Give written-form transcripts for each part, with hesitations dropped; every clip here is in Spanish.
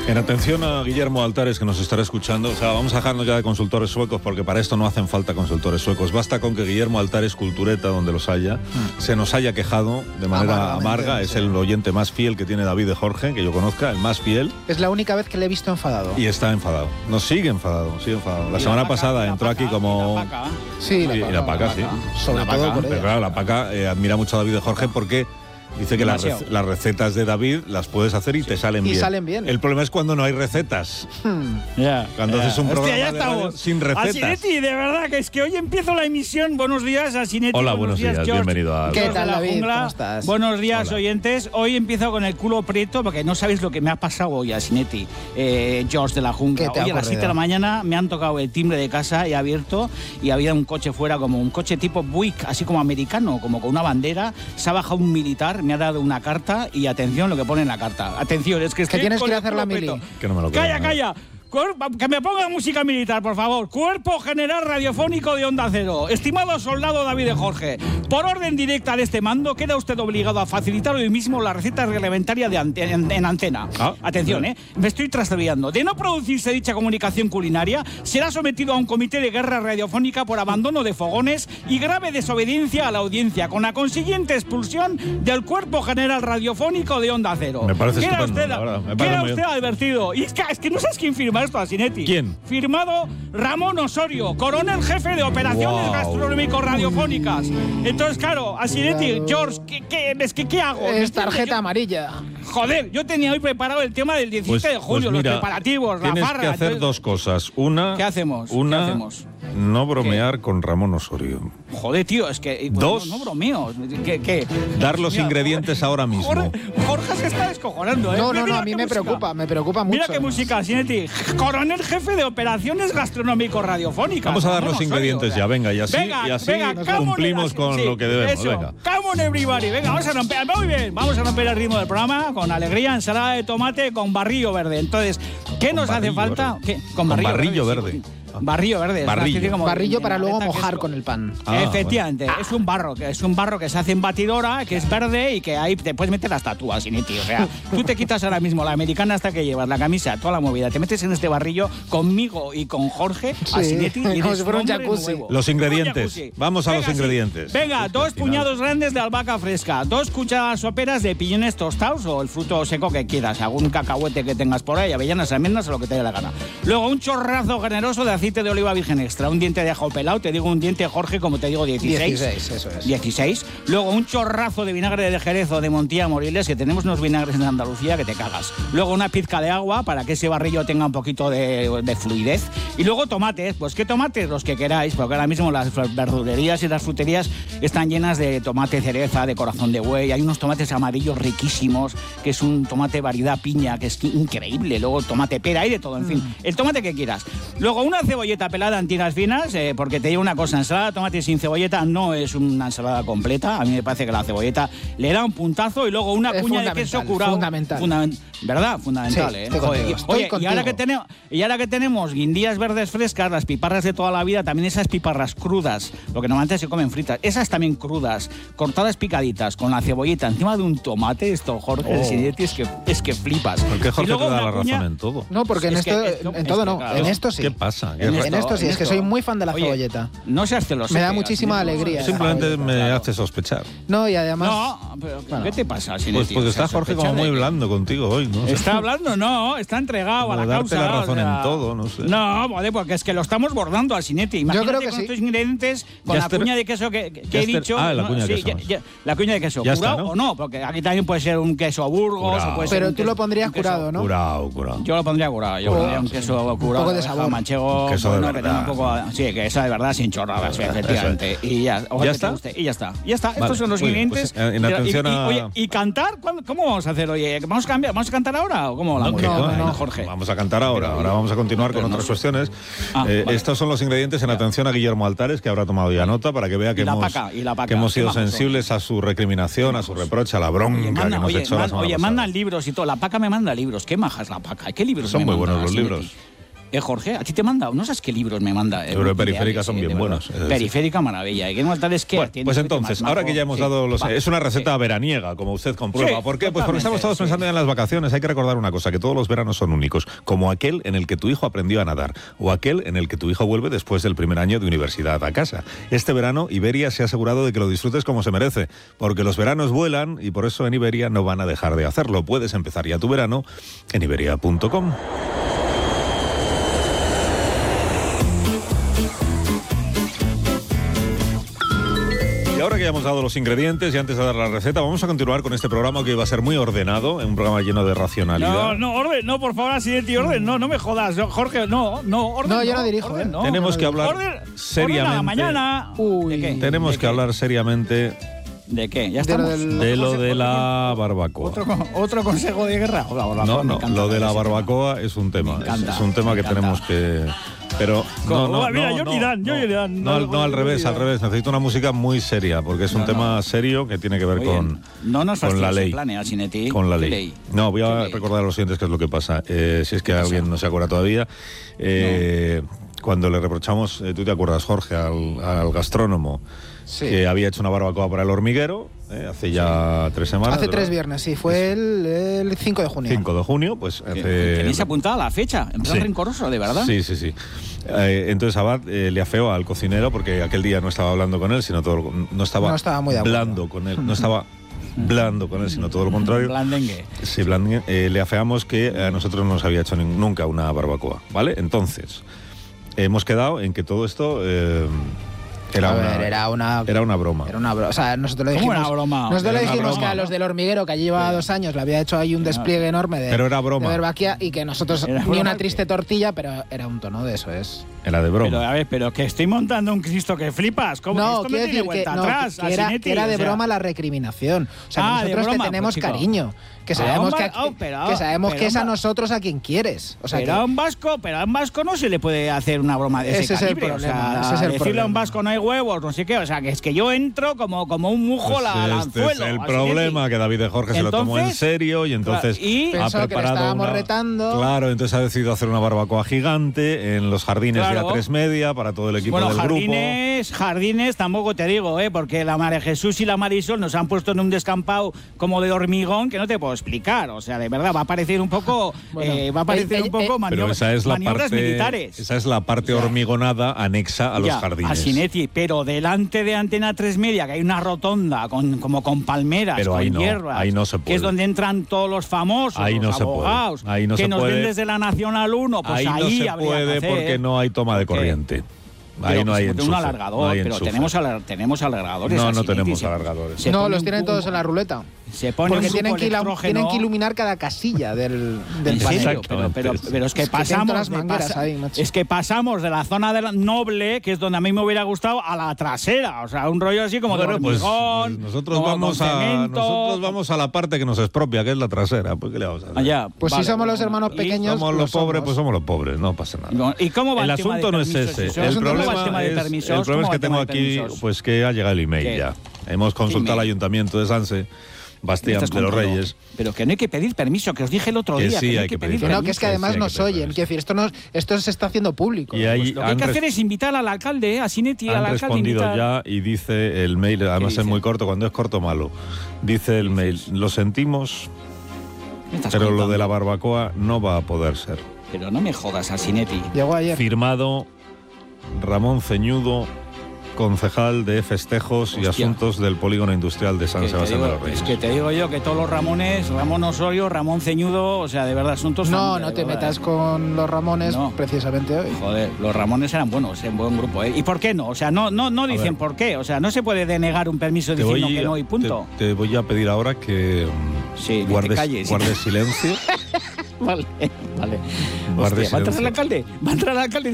En atención a Guillermo Altares, que nos estará escuchando, o sea, vamos a dejarnos ya de consultores suecos, porque para esto no hacen falta consultores suecos. Basta con que Guillermo Altares, Cultureta, donde los haya, se nos haya quejado de manera amarga. Es el oyente más fiel que tiene David de Jorge, que yo conozca, el más fiel. Es la única vez que le he visto enfadado. Y está enfadado. No, sigue enfadado, sigue enfadado. La semana pasada entró aquí como... Sí, la Paca, sí. Sobre todo por ella. Pero claro, la Paca admira mucho a David de Jorge porque... Dice que las recetas de David las puedes hacer y te salen bien. Y salen bien. El problema es cuando no hay recetas. Cuando haces un programa de radio sin recetas. Asinetti, de verdad, que es que hoy empiezo la emisión. Buenos días, Asinetti. Hola, buenos días, George. bienvenido a... ¿Qué tal, David? ¿Cómo estás? Buenos días, Hola. oyentes. Hoy empiezo con el culo prieto porque no sabéis lo que me ha pasado hoy, Asinetti. George de la Jungla. ¿Qué te ha Hoy a las 7 de la mañana me han tocado el timbre de casa, he abierto y había un coche fuera, como un coche tipo Buick, así como americano, como con una bandera. Se ha bajado un militar, me ha dado una carta y atención lo que pone en la carta. Atención, es que tienes que ir a hacer la mili. Que no me lo creo, Calla. Que me ponga música militar, por favor. Cuerpo General Radiofónico de Onda Cero. Estimado soldado David de Jorge, por orden directa de este mando, queda usted obligado a facilitar hoy mismo la receta reglamentaria en antena. Atención, me estoy trastabillando. De no producirse dicha comunicación culinaria, será sometido a un comité de guerra radiofónica por abandono de fogones y grave desobediencia a la audiencia, con la consiguiente expulsión del Cuerpo General Radiofónico de Onda Cero. Me parece estupendo, la verdad. Me parece queda muy usted bien. advertido. Y es que no sabes quién firma esto, Asinetti. ¿Quién? Firmado Ramón Osorio, coronel jefe de operaciones gastronómico-radiofónicas. Entonces, claro, Asinetti, George, ¿qué hago? Es tarjeta amarilla. Joder, yo tenía hoy preparado el tema del 17 de julio, mira, los preparativos, la tienes farra. que hacer dos cosas. Una, ¿Qué hacemos? no bromear con Ramón Osorio. Joder, tío, es que... Dos, no bromeo. ¿Qué? Dar los ingredientes ahora mismo. Jorge se está descojonando, ¿eh? No, Mira a mí me música. preocupa mucho. Mira qué música, Asinetti. Coronel jefe de operaciones gastronómico-radiofónicas. Vamos a dar los Osorio, ingredientes ya, venga, y así venga, cumplimos con lo que debemos. Eso. Venga. Come on, everybody. Venga, vamos a romper. Muy bien, vamos a romper el ritmo del programa con alegría, ensalada de tomate con barrillo verde. Entonces, ¿qué nos hace falta? Con barrillo verde. Sí. Barrillo verde. Barrillo para luego mojar con el pan. Efectivamente, es un barro que se hace en batidora, que es verde y que ahí te puedes meter las tatuas, Asinetti. O sea, tú te quitas ahora mismo la americana hasta que llevas, la camisa, toda la movida, te metes en este barrillo conmigo y con Jorge, Asinetti, y como eres si fuera un hombre jacuzzi. nuevo. Los ingredientes. Un jacuzzi. Vamos a los Sí. ingredientes. Venga, 2 puñados grandes de albahaca fresca, 2 cucharadas soperas de piñones tostados o el fruto seco que quieras, algún cacahuete que tengas por ahí, avellanas, almendras o lo que te dé la gana. Luego un chorrazo generoso de aceite de oliva virgen extra, un diente de ajo pelado, te digo un diente, Jorge, como te digo, 16. 16, eso es. 16. Luego un chorrazo de vinagre de Jerez o de Montilla Moriles, que tenemos unos vinagres en Andalucía que te cagas. Luego una pizca de agua para que ese barrillo tenga un poquito de fluidez. Y luego tomates, pues qué tomates, los que queráis, porque ahora mismo las verdulerías y las fruterías están llenas de tomate cereza, de corazón de buey. Hay unos tomates amarillos riquísimos, que es un tomate variedad piña, que es increíble. Luego tomate pera, hay de todo, en fin, el tomate que quieras. Luego una cebolleta pelada en tiras finas, porque te digo una cosa, ensalada de tomate sin cebolleta no es una ensalada completa. A mí me parece que la cebolleta le da un puntazo y luego una cuña de queso curado. ¿Verdad? Fundamental, sí, Oye, y ahora que tenemos guindillas verdes frescas, las piparras de toda la vida, también esas piparras crudas, lo que normalmente se comen fritas, esas también crudas, cortadas picaditas, con la cebolleta encima de un tomate, esto, Jorge, es que flipas. ¿Por qué Jorge Y te da la cuña, razón en todo? No, porque en todo no, claro. en esto sí. ¿Qué pasa? En esto sí, es que soy muy fan de la cebolleta. No seas celoso. Me da muchísima alegría. Simplemente me hace sospechar. No, y además... No, pero ¿qué te pasa? Pues porque está Jorge como muy blando contigo hoy, ¿no? Está hablando, no, está entregado a la darte causa. la razón en todo, no sé. No, vale, porque es que lo estamos bordando, Asinetti. Imagínate, yo creo que con sí. estos ingredientes, con la cuña de queso que he dicho. La cuña de queso. La cuña de queso. Ya ¿Curado está, ¿no? o no? Porque aquí también puede ser un queso Burgos. Curado. O puede ser Pero un tú queso, lo pondrías un queso curado, ¿no? Curado. Yo lo pondría curado. Yo pondría un queso curado. Un poco de sabor. Manchego. Queso de bueno, verdad. que tenga un poco, sí, queso de verdad sin chorradas, efectivamente. Y ya está. Y ya está. Estos son los muy bien, ingredientes. pues, en atención a... Oye, ¿y cantar? ¿Cómo vamos a hacer? Oye, ¿vamos a cambiar? ¿Vamos a cantar ahora o cómo? No, Jorge. Vamos a cantar ahora. Ahora vamos a continuar con otras cuestiones. Vale. Estos son los ingredientes en atención a Guillermo Altares, que habrá tomado ya nota para que vea que hemos sido sensibles a su recriminación, a su reproche, a la bronca que nos echó la semana pasada. Mandan libros y todo. La Paca me manda libros. ¿Qué majas la Paca? ¿Qué libros Son me muy manda, buenos los Asinetti? libros. Jorge, a ti te manda, no sabes qué libros me manda. Los de Periférica son bien buenos. Periférica, maravilla. Y Guillermo Altares, ¿qué? Bueno, pues entonces, ahora que ya hemos dado es una receta veraniega, como usted comprueba. Sí, ¿Por qué? Pues porque estamos todos pensando ya en las vacaciones. Hay que recordar una cosa, que todos los veranos son únicos, como aquel en el que tu hijo aprendió a nadar, o aquel en el que tu hijo vuelve después del primer año de universidad a casa. Este verano, Iberia se ha asegurado de que lo disfrutes como se merece, porque los veranos vuelan y por eso en Iberia no van a dejar de hacerlo. Puedes empezar ya tu verano en iberia.com. Ahora que ya hemos dado los ingredientes y antes de dar la receta, vamos a continuar con este programa que va a ser muy ordenado, un programa lleno de racionalidad. No, orden, no, por favor, Asinetti, orden, no me jodas, Jorge, orden. No, yo no dirijo, orden, no. Tenemos que hablar seriamente. Orden a la mañana. Uy. ¿De qué? Tenemos que hablar seriamente ¿De qué? ¿Ya estamos? de lo de la barbacoa. ¿Otro consejo de guerra? No, lo de la barbacoa es un tema. Es un tema que tenemos que... Pero no, al revés. Necesito una música muy seria, porque es un tema serio que tiene que ver con la ley. Con la ley. No, voy a recordar a los siguientes qué es lo que pasa. Si es que alguien no se acuerda todavía. Cuando le reprochamos, tú te acuerdas, Jorge, al gastrónomo, que había hecho una barbacoa para El Hormiguero, hace ya 3 semanas. Hace 3 viernes, sí, fue el 5 de junio. 5 de junio, pues hace... ¿Tenéis apuntada la fecha? En plan rencoroso, ¿de verdad? Sí. Entonces Abad le afeó al cocinero, porque aquel día no estaba hablando con él, sino todo, no estaba muy blando con él, no estaba blando con él, sino todo lo contrario. Blandengue. Sí, blandengue. Le afeamos que a nosotros no nos había hecho nunca una barbacoa, ¿vale? Entonces, hemos quedado en que todo esto... Era una broma. Era una broma. O sea, nosotros le dijimos, ¿Cómo una broma? Nosotros le dijimos que a los del Hormiguero, que allí llevaba 2 años, le había hecho ahí un despliegue enorme de verbaquía, y que nosotros ni una triste tortilla, pero era un tono de eso, es. Era de broma. Pero a ver, pero que estoy montando un Cristo que flipas. ¿Cómo no, esto me tiene vuelta atrás? Que era de broma la recriminación. O sea, nosotros te tenemos cariño. Que sabemos que es a nosotros a quien quieres. O sea, pero a un vasco no se le puede hacer una broma de ese calibre. Es el problema. O sea, decirle a un vasco no hay huevos, no sé qué. O sea, que es que yo entro como un mujo al anzuelo. Es el problema, que David de Jorge se lo tomó en serio y entonces ha preparado que le estábamos retando. Claro, entonces ha decidido hacer una barbacoa gigante en los jardines de A3 Media para todo el equipo del grupo. Jardines tampoco te digo, porque la María Jesús y la Marisol nos han puesto en un descampado como de hormigón que no te puedo explicar. O sea, de verdad, va a parecer un poco maniobras militares. Esa es la parte hormigonada anexa a los jardines. Asinetti, pero delante de Antena 3 Media, que hay una rotonda como con palmeras, pero con hierbas, ahí no se puede. Que es donde entran todos los famosos, los abogados, que nos ven desde la Nacional 1, pues ahí no se puede porque no hay toma de corriente. Ahí no hay enchufe. Un alargador, pero tenemos alargadores. No tenemos alargadores. No, los tienen todos en la ruleta. Porque tienen que iluminar cada casilla del panel. Pero es que pasamos de la zona noble, que es donde a mí me hubiera gustado, a la trasera. O sea, un rollo así como de hormigón. Nosotros vamos a la parte que nos expropia, que es la trasera. Pues, ¿qué le vamos a hacer? Pues si somos los hermanos pequeños. Somos los pobres, pues somos los pobres, no pasa nada. ¿Y cómo va el asunto no es ese. El problema es que tengo aquí, pues que ha llegado el email ya. Hemos consultado al Ayuntamiento de Sanse, Bastián de los Reyes. Pero que no hay que pedir permiso, que os dije el otro día. Sí, hay que pedir permiso. No, que es que además nos oyen. Quiero decir, esto se está haciendo público. Y ahí lo que hay que hacer es invitar al alcalde, a Sinetti, al alcalde. Han respondido ya y dice el mail, además es muy corto, cuando es corto malo. Dice el mail, lo sentimos, pero lo de la barbacoa no va a poder ser. Pero no me jodas, a Sinetti. Llegó ayer. Firmado Ramón Ceñudo, concejal de Festejos y Asuntos del Polígono Industrial de San Sebastián de los Reyes. Es que te digo yo que todos los Ramones, Ramón Osorio, Ramón Ceñudo, o sea, de verdad, asuntos... No te metas con los Ramones precisamente hoy. Joder, los Ramones eran buenos, en buen grupo, ¿eh? ¿Y por qué no? O sea, no dicen por qué. O sea, no se puede denegar un permiso diciendo que no y punto. Te voy a pedir ahora que guardes silencio. Vale. ¿Va a entrar el alcalde? ¿Va a entrar el alcalde?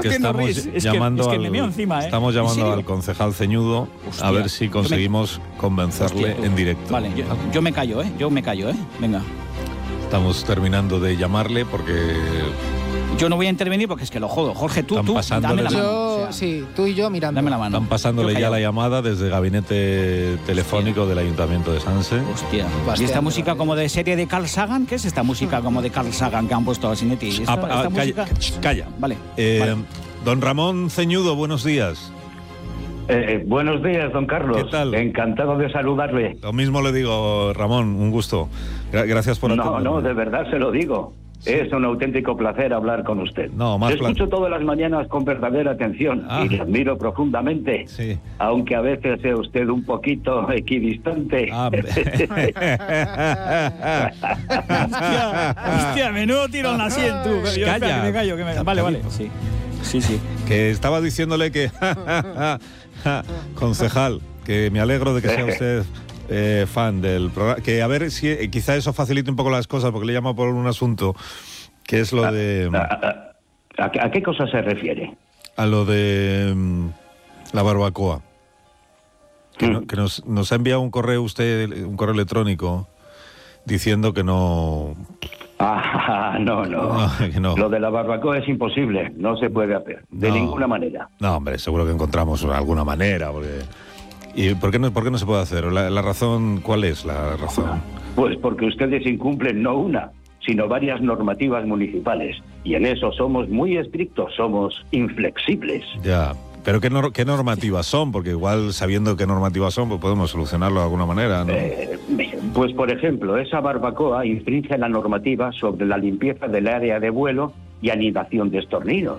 Es que me meo encima, ¿eh? Estamos llamando al concejal Ceñudo a ver si conseguimos convencerle en directo. Vale, yo me callo, ¿eh? Venga. Estamos terminando de llamarle porque Yo no voy a intervenir porque es que lo jodo. Jorge, tú dame la mano. Tú y yo mirando. Dame la mano. Están pasándole ya la llamada desde el gabinete telefónico del Ayuntamiento de Sanse. Hostia. ¿Y esta música como de serie de Carl Sagan? ¿Qué es esta música como de Carl Sagan que han puesto a Sinetti? ¿Esta música? Calla. Vale. Don Ramón Ceñudo, buenos días. Buenos días, don Carlos. ¿Qué tal? Encantado de saludarle. Lo mismo le digo, Ramón, un gusto. Gracias por atenderme. No, de verdad se lo digo. Sí. Es un auténtico placer hablar con usted. Le escucho todas las mañanas con verdadera atención y le admiro profundamente, aunque a veces sea usted un poquito equidistante. Hostia, menudo tiro en la sien tú. Calla. Que me callo. Vale. Sí. Que estaba diciéndole que... concejal, que me alegro de que sea usted fan del programa, que a ver si quizá eso facilite un poco las cosas, porque le llamo por un asunto que es lo de... ¿A qué cosa se refiere? A lo de la barbacoa. Que nos ha enviado un correo electrónico diciendo que no... No. Lo de la barbacoa es imposible, no se puede hacer, de ninguna manera. No, hombre, seguro que encontramos alguna manera, porque... ¿Y por qué no se puede hacer? ¿La razón cuál es la razón? Pues porque ustedes incumplen no una, sino varias normativas municipales, y en eso somos muy estrictos, somos inflexibles. Ya, pero ¿qué normativas son? Porque igual sabiendo qué normativas son, pues podemos solucionarlo de alguna manera, ¿no? Pues por ejemplo, esa barbacoa infringe la normativa sobre la limpieza del área de vuelo y anidación de estorninos.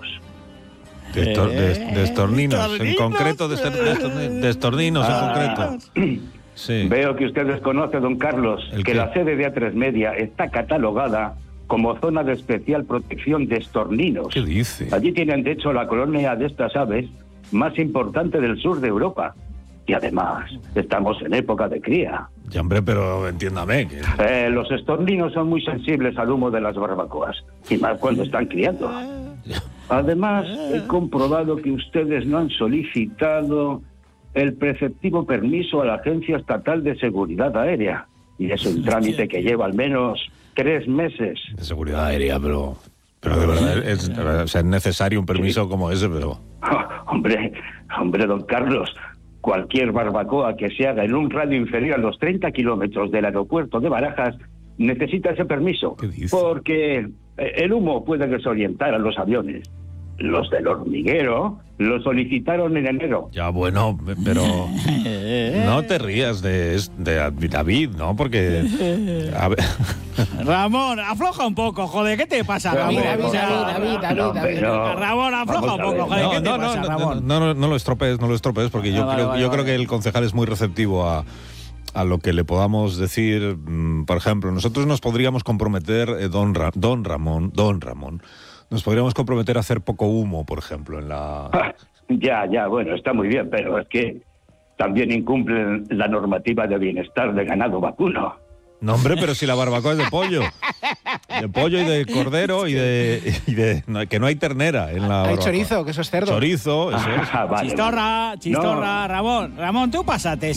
De estorninos, en concreto, de estorninos en concreto. Sí. Veo que usted desconoce, don Carlos, que la sede de A3 Media está catalogada como zona de especial protección de estorninos. ¿Qué dice? Allí tienen, de hecho, la colonia de estas aves más importante del sur de Europa. Y además, estamos en época de cría. Ya, hombre, pero entiéndame que... Los estorninos son muy sensibles al humo de las barbacoas, y más cuando están criando. Además, he comprobado que ustedes no han solicitado el preceptivo permiso a la Agencia Estatal de Seguridad Aérea. Y es un trámite que lleva al menos 3 meses. De seguridad aérea, pero de verdad es necesario un permiso como ese, pero... Hombre, don Carlos, cualquier barbacoa que se haga en un radio inferior a los 30 kilómetros del aeropuerto de Barajas necesita ese permiso. ¿Qué dice? Porque el humo puede desorientar a los aviones. Los del hormiguero lo solicitaron en enero. Ya, bueno, pero no te rías de David, ¿no? Porque... A ver. Ramón, afloja un poco, joder, ¿qué te pasa, Ramón? David. Ramón, afloja un poco, joder, ¿qué te pasa, Ramón? No lo estropees, porque yo creo que el concejal es muy receptivo a lo que le podamos decir. Por ejemplo, nosotros nos podríamos comprometer, don Ramón, nos podríamos comprometer a hacer poco humo, por ejemplo, en la... Ya, bueno, está muy bien, pero es que también incumplen la normativa de bienestar de ganado vacuno. No, hombre, pero si la barbacoa es de pollo. De pollo y de cordero y de que no hay ternera en la barbacoa. Hay chorizo, que eso es cerdo. Chorizo, eso es. Vale. Chistorra, Ramón, tú pásate.